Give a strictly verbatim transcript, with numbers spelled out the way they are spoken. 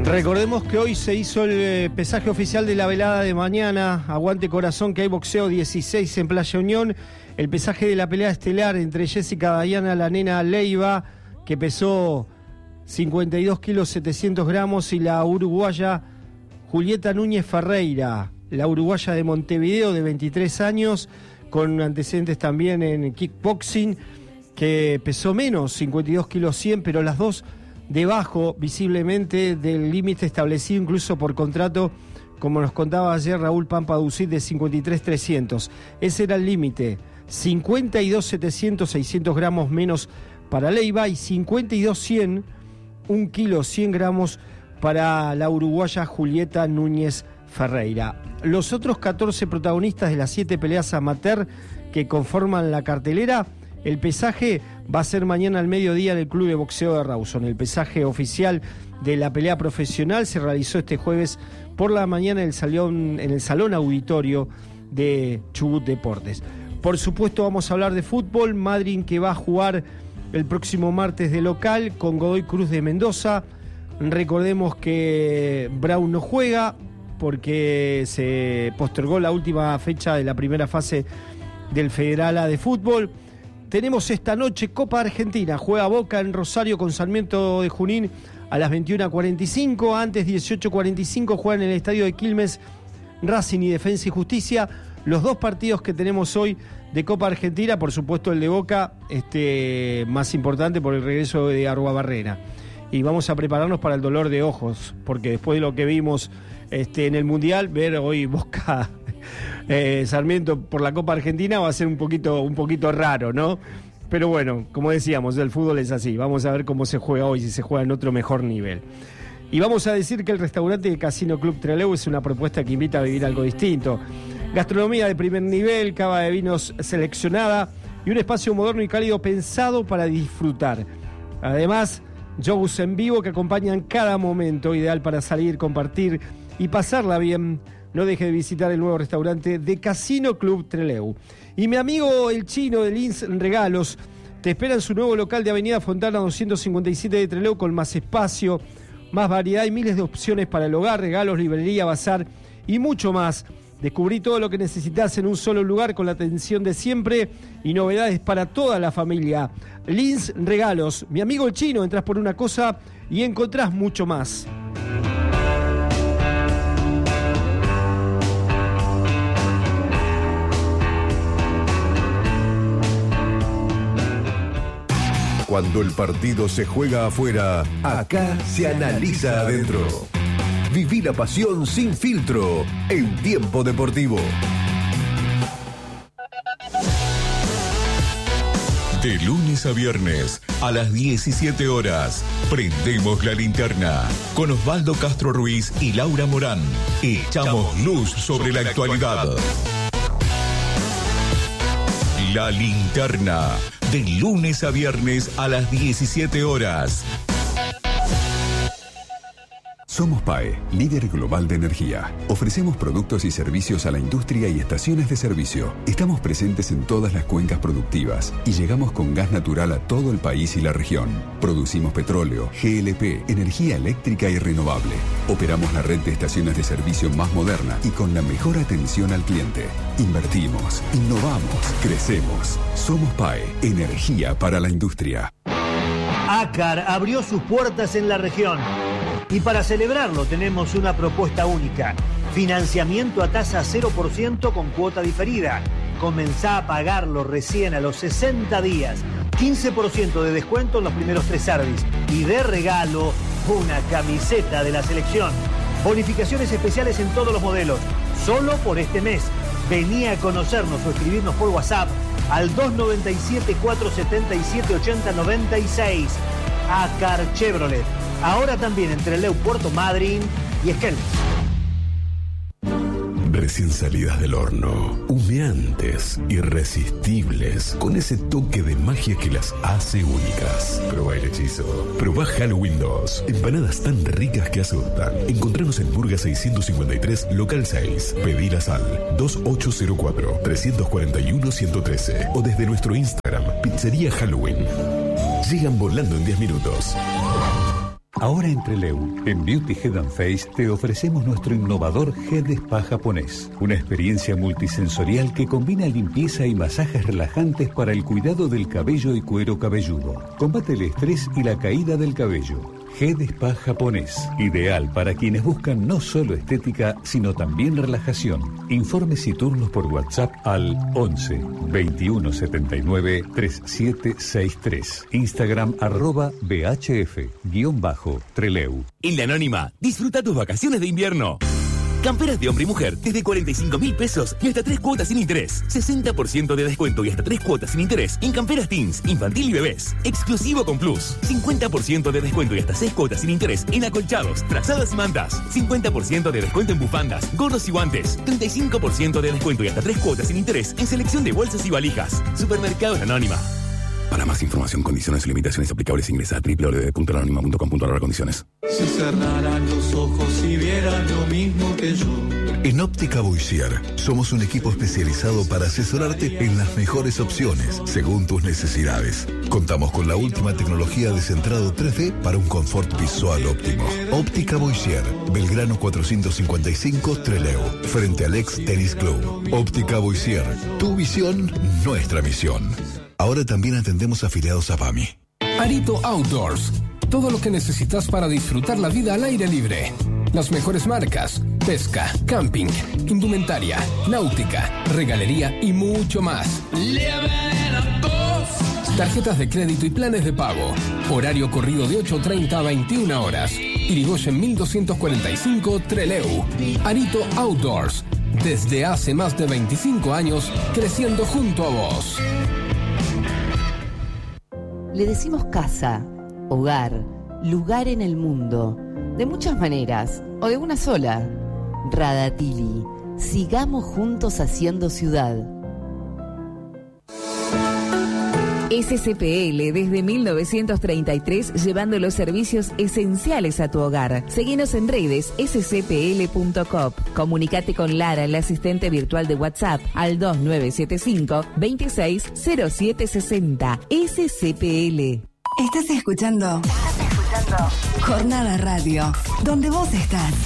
Recordemos que hoy se hizo el pesaje oficial de la velada de mañana. Aguante corazón que hay boxeo dieciséis en Playa Unión. El pesaje de la pelea estelar entre Jessica Dayana, la nena Leiva, que pesó cincuenta y dos kilos setecientos gramos, y la uruguaya Julieta Núñez Ferreira, la uruguaya de Montevideo de veintitrés años, con antecedentes también en kickboxing, que pesó menos, cincuenta y dos kilos cien, pero las dos debajo visiblemente del límite establecido incluso por contrato, como nos contaba ayer Raúl Pampa Ducit, de cincuenta y tres trescientos. Ese era el límite, cincuenta y dos setecientos, seiscientos gramos menos para Leiva, y cincuenta y dos cien, un kilo cien gramos para la uruguaya Julieta Núñez Ferreira. Los otros catorce protagonistas de las siete peleas amateur que conforman la cartelera, el pesaje va a ser mañana al mediodía en el Club de Boxeo de Rawson. El pesaje oficial de la pelea profesional se realizó este jueves por la mañana en el salón, en el salón auditorio de Chubut Deportes. Por supuesto vamos a hablar de fútbol. Madryn, que va a jugar el próximo martes de local con Godoy Cruz de Mendoza. Recordemos que Brown no juega porque se postergó la última fecha de la primera fase del Federal A de fútbol. Tenemos esta noche Copa Argentina, juega Boca en Rosario con Sarmiento de Junín a las veintiuna cuarenta y cinco, antes dieciocho cuarenta y cinco juegan en el estadio de Quilmes Racing y Defensa y Justicia. Los dos partidos que tenemos hoy de Copa Argentina, por supuesto el de Boca, este, más importante por el regreso de Arruabarrena. Y vamos a prepararnos para el dolor de ojos, porque después de lo que vimos este, en el Mundial, ver hoy Boca... Eh, Sarmiento por la Copa Argentina va a ser un poquito, un poquito raro, ¿no? Pero bueno, como decíamos, el fútbol es así. Vamos a ver cómo se juega hoy, si se juega en otro mejor nivel. Y vamos a decir que el restaurante de Casino Club Trelew es una propuesta que invita a vivir algo distinto. Gastronomía de primer nivel, cava de vinos seleccionada y un espacio moderno y cálido pensado para disfrutar. Además, shows en vivo que acompañan cada momento, ideal para salir, compartir y pasarla bien. No deje de visitar el nuevo restaurante de Casino Club Trelew. Y mi amigo el chino de Lins Regalos te espera en su nuevo local de Avenida Fontana doscientos cincuenta y siete de Trelew, con más espacio, más variedad y miles de opciones para el hogar, regalos, librería, bazar y mucho más. Descubrí todo lo que necesitas en un solo lugar, con la atención de siempre y novedades para toda la familia. Lins Regalos, mi amigo el chino, entras por una cosa y encontrás mucho más. Cuando el partido se juega afuera, acá se analiza adentro. Viví la pasión sin filtro en Tiempo Deportivo. De lunes a viernes a las diecisiete horas, prendemos la linterna con Osvaldo Castro Ruiz y Laura Morán. Echamos luz sobre la actualidad. La linterna. De lunes a viernes a las diecisiete horas. Somos P A E, líder global de energía. Ofrecemos productos y servicios a la industria y estaciones de servicio. Estamos presentes en todas las cuencas productivas y llegamos con gas natural a todo el país y la región. Producimos petróleo, G L P, energía eléctrica y renovable. Operamos la red de estaciones de servicio más moderna y con la mejor atención al cliente. Invertimos, innovamos, crecemos. Somos P A E, energía para la industria. Acar abrió sus puertas en la región. Y para celebrarlo tenemos una propuesta única. Financiamiento a tasa cero por ciento con cuota diferida. Comenzá a pagarlo recién a los sesenta días. quince por ciento de descuento en los primeros tres service. Y de regalo, una camiseta de la selección. Bonificaciones especiales en todos los modelos. Solo por este mes. Vení a conocernos o escribirnos por WhatsApp al dos nueve siete, cuatro siete siete, ocho cero nueve seis. Acar Chevrolet. Ahora también entre Trelew, Puerto Madryn y Esquel. Recién salidas del horno, humeantes, irresistibles, con ese toque de magia que las hace únicas. Probá el hechizo. Probá Halloween dos. Empanadas tan ricas que asustan. Encontranos en Burga seiscientos cincuenta y tres, local seis. Pedilas al dos ocho cero cuatro, tres cuatro uno, uno uno tres o desde nuestro Instagram, Pizzería Halloween. Llegan volando en diez minutos. Ahora en Trelew, en Beauty Head and Face, te ofrecemos nuestro innovador Head Spa japonés. Una experiencia multisensorial que combina limpieza y masajes relajantes para el cuidado del cabello y cuero cabelludo. Combate el estrés y la caída del cabello. Head Spa japonés, ideal para quienes buscan no solo estética, sino también relajación. Informes y turnos por WhatsApp al once, veintiuno setenta y nueve, treinta y siete sesenta y tres. Instagram arroba bhf, guión bajo, Trelew. En La Anónima, disfruta tus vacaciones de invierno. Camperas de hombre y mujer desde cuarenta y cinco mil pesos y hasta tres cuotas sin interés. sesenta por ciento de descuento y hasta tres cuotas sin interés en camperas teens, infantil y bebés. Exclusivo con Plus. cincuenta por ciento de descuento y hasta seis cuotas sin interés en acolchados, trazadas y mantas. cincuenta por ciento de descuento en bufandas, gorros y guantes. treinta y cinco por ciento de descuento y hasta tres cuotas sin interés en selección de bolsas y valijas. Supermercados Anónima. Para más información, condiciones y limitaciones aplicables, ingresa a doble u doble u doble u punto anónima punto com punto a r condiciones. Si cerraran los ojos y vieran lo mismo que yo. En Óptica Boissier somos un equipo especializado para asesorarte en las mejores opciones según tus necesidades. Contamos con la última tecnología de centrado tres D para un confort visual óptimo. Óptica Boissier, Belgrano cuatrocientos cincuenta y cinco, Trelew, frente al ex Tennis Club. Óptica Boissier, tu visión, nuestra misión. Ahora también atendemos afiliados a P A M I. Arito Outdoors. Todo lo que necesitas para disfrutar la vida al aire libre. Las mejores marcas, pesca, camping, indumentaria, náutica, regalería y mucho más. Tarjetas de crédito y planes de pago. Horario corrido de ocho treinta a veintiuna horas. Irigoyen mil doscientos cuarenta y cinco, Trelew. Arito Outdoors. Desde hace más de veinticinco años, creciendo junto a vos. Le decimos casa, hogar, lugar en el mundo, de muchas maneras, o de una sola. Radatili, sigamos juntos haciendo ciudad. S C P L desde mil novecientos treinta y tres, llevando los servicios esenciales a tu hogar. Seguinos en redes s c p l punto c o p. Comunicate con Lara, la asistente virtual de WhatsApp, al dos nueve siete cinco, veintiséis cero siete sesenta. S C P L. Estás escuchando. Estás escuchando. Jornada Radio, donde vos estás.